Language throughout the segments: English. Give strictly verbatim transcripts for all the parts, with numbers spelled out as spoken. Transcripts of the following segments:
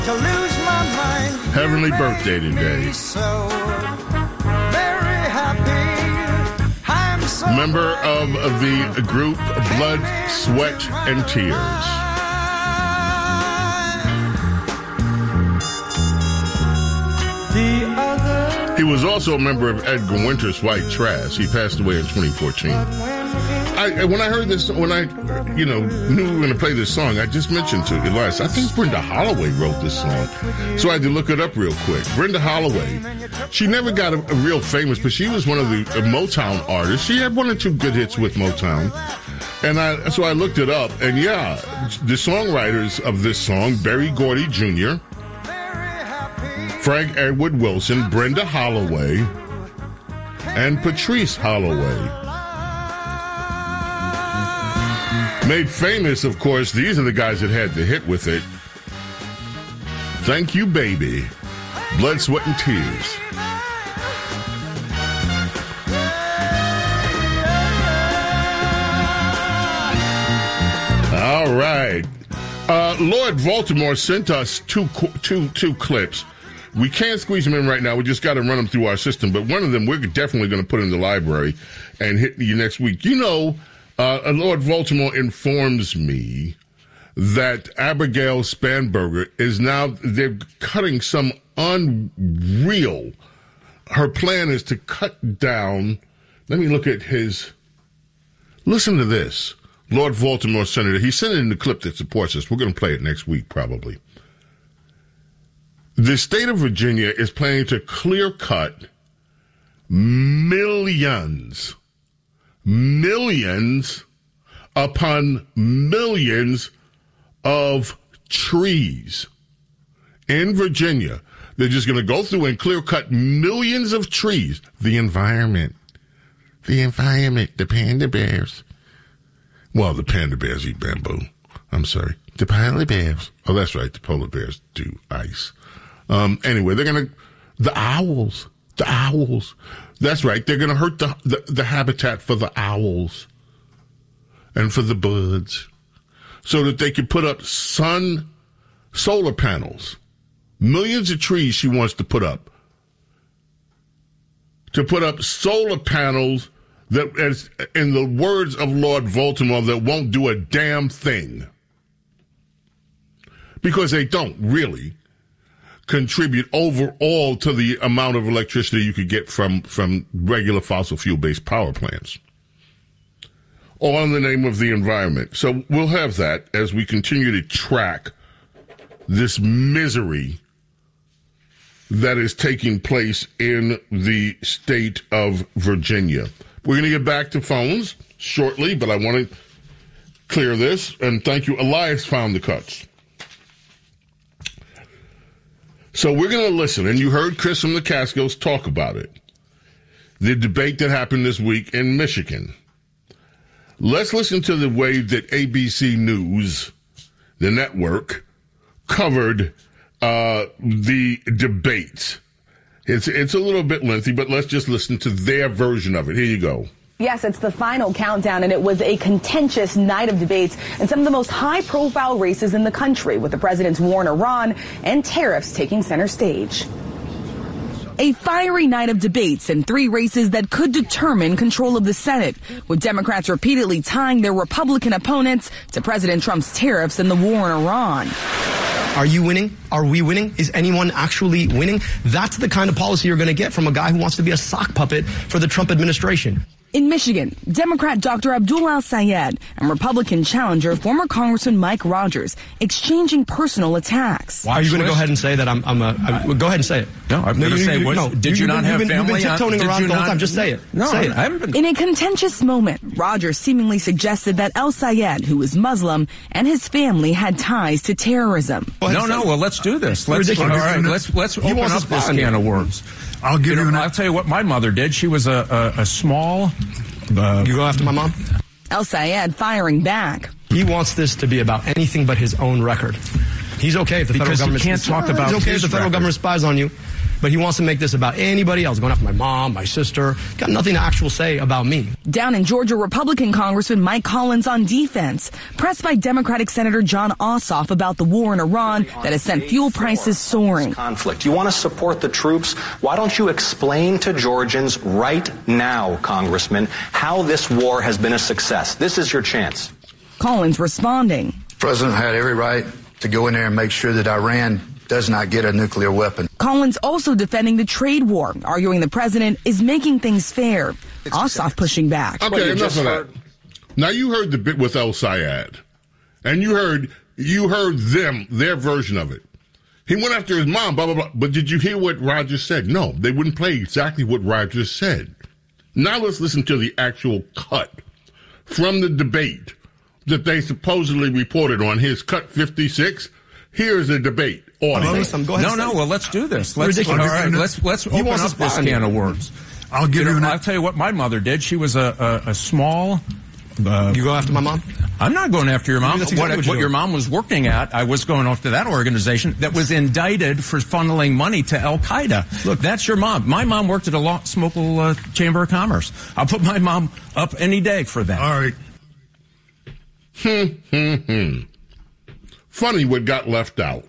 To lose my mind. Heavenly birthday today. So very happy. I'm so Member of the group Blood, Sweat, and Tears. The other. He was also a member of Edgar Winter's White Trash. He passed away in twenty fourteen. I, when I heard this, when I, you know, knew we were going to play this song, I just mentioned to Elias, I think Brenda Holloway wrote this song. So I had to look it up real quick. Brenda Holloway, she never got a, a real famous, but she was one of the uh, Motown artists. She had one or two good hits with Motown. And I, so I looked it up, and yeah, the songwriters of this song, Berry Gordy Junior, Frank Edward Wilson, Brenda Holloway, and Patrice Holloway. Made famous, of course, these are the guys that had the hit with it. Thank You, Baby. Blood, Sweat, and Tears. All right. Uh, Lord Baltimore sent us two, two, two clips. We can't squeeze them in right now. We just got to run them through our system. But one of them we're definitely going to put in the library and hit you next week. You know, Uh, Lord Baltimore informs me that Abigail Spanberger is now, they're cutting some unreal, her plan is to cut down, let me look at his, listen to this, Lord Baltimore Senator, he sent it in the clip that supports us. We're going to play it next week probably. The state of Virginia is planning to clear cut millions Millions upon millions of trees in Virginia. They're just going to go through and clear cut millions of trees. The environment. The environment. The panda bears. Well, the panda bears eat bamboo. I'm sorry. The polar bears. Oh, that's right. The polar bears do ice. Um, anyway, they're going to, the owls. The owls. That's right. They're going to hurt the, the the habitat for the owls and for the birds so that they can put up sun solar panels. Millions of trees she wants to put up. To put up solar panels that, as in the words of Lord Baltimore, that won't do a damn thing. Because they don't really contribute overall to the amount of electricity you could get from, from regular fossil fuel-based power plants. All in the name of the environment. So we'll have that as we continue to track this misery that is taking place in the state of Virginia. We're going to get back to phones shortly, but I want to clear this. And thank you. Elias found the cuts. So we're going to listen, and you heard Chris from the Catskills talk about it. The debate that happened this week in Michigan. Let's listen to the way that A B C News, the network, covered uh, the debate. It's, it's a little bit lengthy, but let's just listen to their version of it. Here you go. Yes, it's the final countdown, and it was a contentious night of debates in some of the most high-profile races in the country, with the president's war in Iran and tariffs taking center stage. A fiery night of debates in three races that could determine control of the Senate, with Democrats repeatedly tying their Republican opponents to President Trump's tariffs and the war in Iran. Are you winning? Are we winning? Is anyone actually winning? That's the kind of policy you're going to get from a guy who wants to be a sock puppet for the Trump administration. In Michigan, Democrat Doctor Abdul El-Sayed and Republican challenger former Congressman Mike Rogers exchanging personal attacks. Are you going to go ahead and say that I'm, I'm a, I'm, go ahead and say it. No, I'm no, going to say, you, what, no, did you, you not have been, family? You've been tiptoeing around the whole time. Just say it. No, say it. I haven't been. In a contentious moment, Rogers seemingly suggested that El-Sayed, who is Muslim, and his family had ties to terrorism. No, no, well, let's do this. Let's, all right, let's, let's open up this can of worms. I'll give you, you an... I'll tell you what my mother did. She was a, a, a small... Uh, you go after my mom? El-Sayed firing back. He wants this to be about anything but his own record. He's okay if the because federal government he can't talk about He's okay if his the federal record. government spies on you. But he wants to make this about anybody else, going after my mom, my sister. Got nothing to actually say about me. Down in Georgia, Republican Congressman Mike Collins on defense, pressed by Democratic Senator John Ossoff about the war in Iran that has sent fuel prices soaring. Conflict. You want to support the troops? Why don't you explain to Georgians right now, Congressman, how this war has been a success? This is your chance. Collins responding. The president had every right to go in there and make sure that Iran does not get a nuclear weapon. Collins also defending the trade war, arguing the president is making things fair. Ossoff pushing back. Okay, enough of that. Now you heard the bit with El Sayed, and you heard you heard them their version of it. He went after his mom, blah blah blah. But did you hear what Rogers said? No, they wouldn't play exactly what Rogers said. Now let's listen to the actual cut from the debate that they supposedly reported on his cut fifty-six. Here's a debate. Audio. No, no. Well, let's do this. Let's, all right, let's let's open up this can of worms. I'll give you. you an I'll tell you what my mother did. She was a a, a small. Uh, you go after my mom? I'm not going after your mom. Exactly what what, what your mom was working at, I was going after that organization that was indicted for funneling money to Al Qaeda. Look, that's your mom. My mom worked at a law, Smokel uh, Chamber of Commerce. I'll put my mom up any day for that. All right. Hmm, hmm, hmm. Funny what got left out.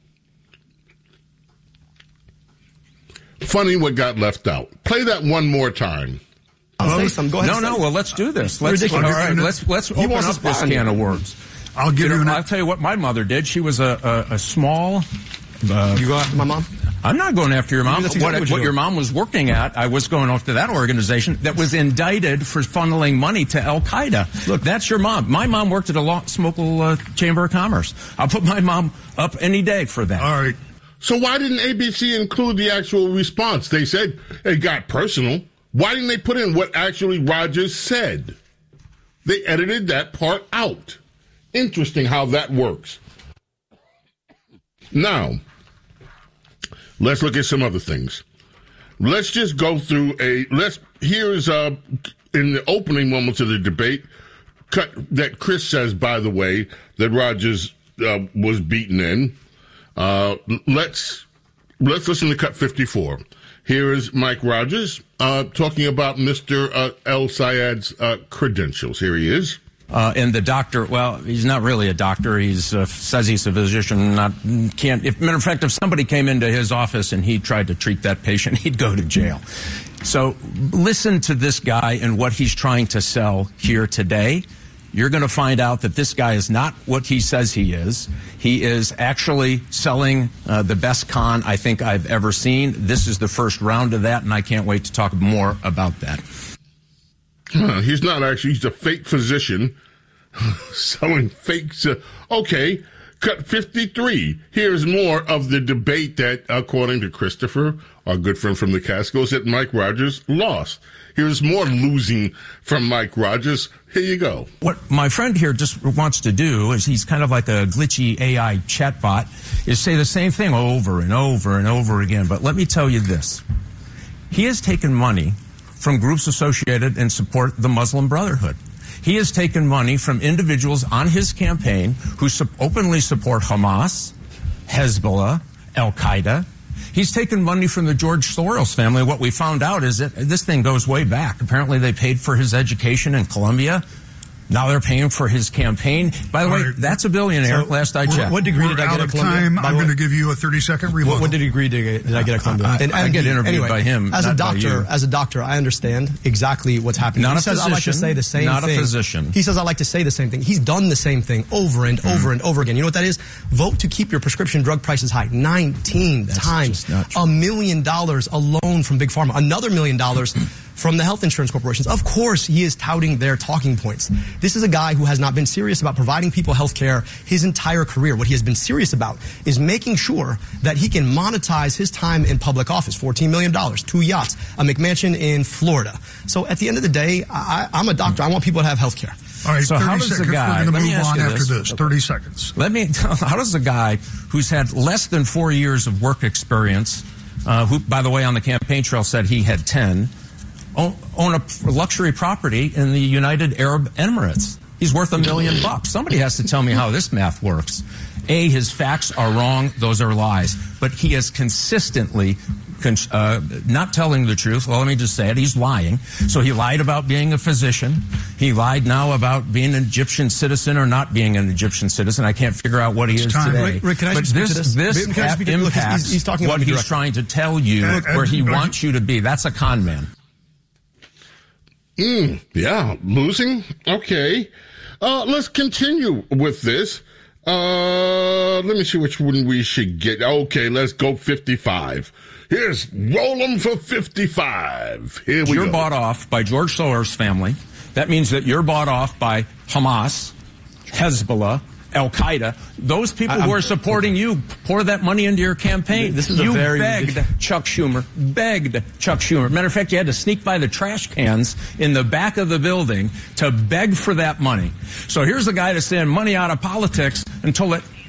Funny what got left out. Play that one more time. I'll say something. Go ahead. No, no. Well, let's do this. Let's all right. Let's let's open up this can of worms. I'll give you. you. Know, an I'll tell you what my mother did. She was a a, a small. Uh, you go after my mom? I'm not going after your mom. Exactly what what, you what your mom was working at, I was going after that organization that was indicted for funneling money to Al Qaeda. Look, that's your mom. My mom worked at a law, Smokel uh, Chamber of Commerce. I'll put my mom up any day for that. All right. So why didn't A B C include the actual response? They said it got personal. Why didn't they put in what actually Rogers said? They edited that part out. Interesting how that works. Now, let's look at some other things. Let's just go through a, let's, here's, uh, in the opening moments of the debate, cut that Chris says, by the way, that Rogers uh, was beaten in. Uh, let's, let's listen to cut fifty-four. Here is Mike Rogers uh, talking about Mister Uh, El Sayed's uh, credentials. Here he is. Uh, and the doctor, well, he's not really a doctor. He's uh, says he's a physician. Not can't. If matter of fact, if somebody came into his office and he tried to treat that patient, he'd go to jail. So listen to this guy and what he's trying to sell here today. You're going to find out that this guy is not what he says he is. He is actually selling uh, the best con I think I've ever seen. This is the first round of that, and I can't wait to talk more about that. Huh, he's not actually, he's a fake physician selling fakes. Uh, okay, cut fifty-three. Here's more of the debate that, according to Christopher, our good friend from the Cascos, that Mike Rogers lost. Here's more losing from Mike Rogers. Here you go. What my friend here just wants to do is he's kind of like a glitchy A I chatbot, is say the same thing over and over and over again. But let me tell you this. He has taken money from groups associated and support the Muslim Brotherhood. He has taken money from individuals on his campaign who su- openly support Hamas, Hezbollah, Al Qaeda. He's taken money from the George Soros family. What we found out is that this thing goes way back. Apparently they paid for his education in Columbia. Now they're paying for his campaign. By the All way, right. that's a billionaire, So last I checked. What degree We're did I out get at of Columbia? time. By I'm the way- going to give you a thirty-second rebuttal. What, what degree did I, did I get at Columbia? I, And- I get interviewed anyway, by him, As a not by doctor, you. as a doctor, I understand exactly what's happening. Not he a says I like to physician, say the same not a thing. physician. He says I like to say the same thing. He's done the same thing over and Mm. over and over again. You know what that is? Vote to keep your prescription drug prices high. nineteen That's times. just not true. A million dollars alone from Big Pharma. Another million dollars from the health insurance corporations. Of course, he is touting their talking points. This is a guy who has not been serious about providing people health care his entire career. What he has been serious about is making sure that he can monetize his time in public office. fourteen million dollars, two yachts, a McMansion in Florida. So at the end of the day, I, I'm a doctor. I want people to have health care. All right, So thirty how does the seconds. guy- We're let going me to move ask on you after this. this. thirty seconds. Let me tell, how does a guy who's had less than four years of work experience, uh, who, by the way, on the campaign trail said he had ten, own, own a luxury property in the United Arab Emirates? He's worth a million bucks. Somebody has to tell me how this math works. A, his facts are wrong. Those are lies. But he is consistently Uh, not telling the truth. Well, let me just say it. He's lying. So he lied about being a physician. He lied now about being an Egyptian citizen or not being an Egyptian citizen. I can't figure out what he It's is time. today. Rick, Rick, can I but speak this, to this? this Can I speak to- look, he's- impacts he's- he's talking about what me he's directly. trying to tell you, Uh, uh, where he uh, wants you to be. That's a con man. Mm, yeah, losing? Okay. Uh, let's continue with this. Uh, let me see which one we should get. Okay, let's go fifty-five. Here's roll 'em for fifty-five. Here we You're go. bought off by George Soros' family. That means that you're bought off by Hamas, Hezbollah, Al-Qaeda. Those people I- who I'm- are supporting you pour that money into your campaign. This is a you very begged ridiculous- Chuck Schumer, begged Chuck Schumer. Matter of fact, you had to sneak by the trash cans in the back of the building to beg for that money. So here's a guy that's saying money out of politics until it